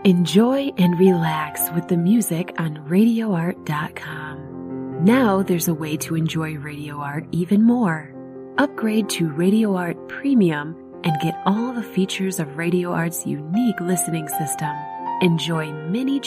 Enjoy and relax with the music on RadioArt.com. Now there's a way to enjoy Radio Art even more. Upgrade to Radio Art Premium and get all the features of Radio Art's unique listening system. Enjoy mini